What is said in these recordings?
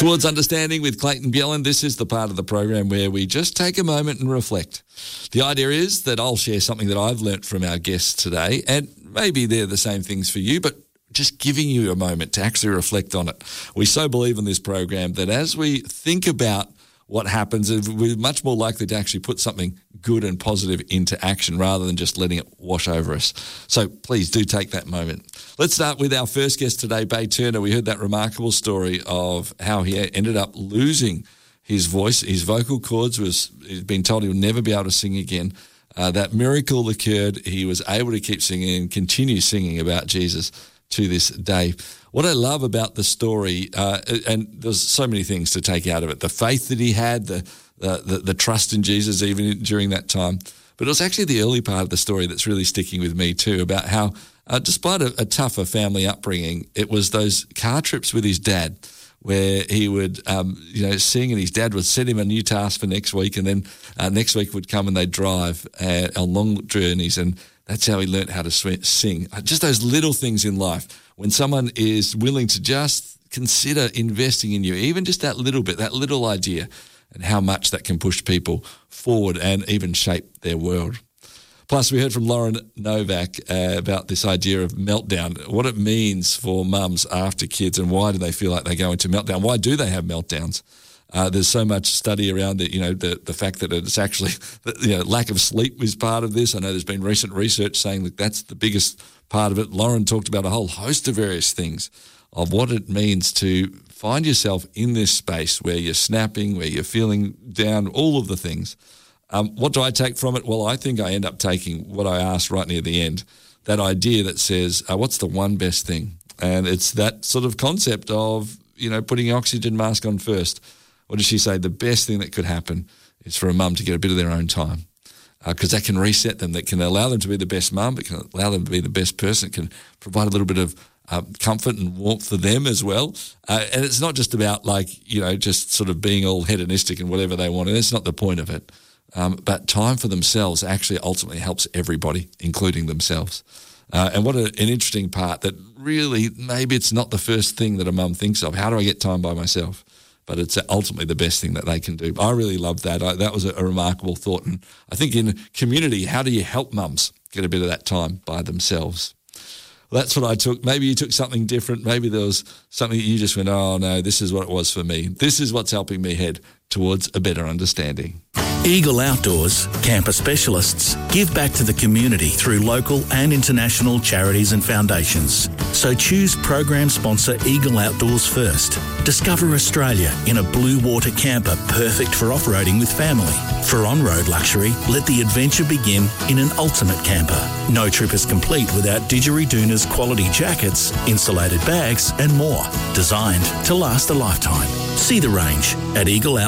Towards Understanding with Clayton Bjelland. This is the part of the program where we just take a moment and reflect. The idea is that I'll share something that I've learnt from our guests today, and maybe they're the same things for you, but just giving you a moment to actually reflect on it. We so believe in this program that as we think about what happens, we're much more likely to actually put something good and positive into action rather than just letting it wash over us. So please do take that moment. Let's start with our first guest today, Bay Turner. We heard that remarkable story of how he ended up losing his voice. His vocal cords he's been told he'll never be able to sing again. That miracle occurred. He was able to keep singing and continue singing about Jesus to this day. What I love about the story, and there's so many things to take out of it, the faith that he had, the trust in Jesus even during that time. But it was actually the early part of the story that's really sticking with me too, about how despite a tougher family upbringing, it was those car trips with his dad where he would sing, and his dad would set him a new task for next week, and then next week would come and they'd drive on long journeys, and that's how he learnt how to sing. Just those little things in life. When someone is willing to just consider investing in you, even just that little bit, that little idea, and how much that can push people forward and even shape their world. Plus, we heard from Lauren Novak about this idea of meltdown, what it means for mums after kids, and why do they feel like they go into meltdown? Why do they have meltdowns? There's so much study around it, the fact that it's actually, lack of sleep is part of this. I know there's been recent research saying that that's the biggest part of it. Lauren talked about a whole host of various things of what it means to find yourself in this space where you're snapping, where you're feeling down, all of the things. What do I take from it? Well, I think I end up taking what I asked right near the end, that idea that says, what's the one best thing? And it's that sort of concept of, putting an oxygen mask on first. What does she say? The best thing that could happen is for a mum to get a bit of their own time, because that can reset them, that can allow them to be the best mum, it can allow them to be the best person, it can provide a little bit of comfort and warmth for them as well. And it's not just about just sort of being all hedonistic and whatever they want. And that's not the point of it. But time for themselves actually ultimately helps everybody, including themselves. And what an interesting part that really maybe it's not the first thing that a mum thinks of. How do I get time by myself? But it's ultimately the best thing that they can do. I really love that. That was a remarkable thought. And I think in community, how do you help mums get a bit of that time by themselves? Well, that's what I took. Maybe you took something different. Maybe there was something that you just went, oh, no, this is what it was for me. This is what's helping me head towards a better understanding. Eagle Outdoors, camper specialists, give back to the community through local and international charities and foundations. So choose program sponsor Eagle Outdoors first. Discover Australia in a blue water camper perfect for off-roading with family. For on-road luxury, let the adventure begin in an ultimate camper. No trip is complete without Didgeridoon's quality jackets, insulated bags and more. Designed to last a lifetime. See the range at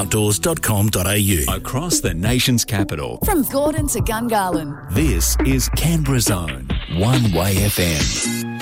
eagleoutdoors.com.au. Across the nation's capital. From Gordon to Gungahlin. This is Canberra Zone, One Way FM.